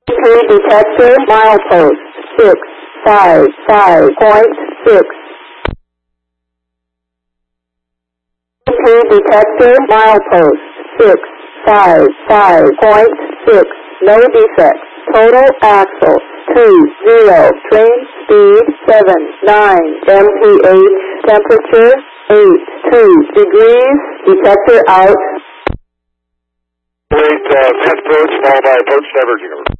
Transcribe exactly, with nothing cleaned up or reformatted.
Entry detector milepost six five five point six. Entry detector milepost six five five point six. No defects. Total axle two zero. Train speed seven nine. M P H temperature eight two degrees. Detector out. Wait, uh, fifth approach, followed by approach diverging.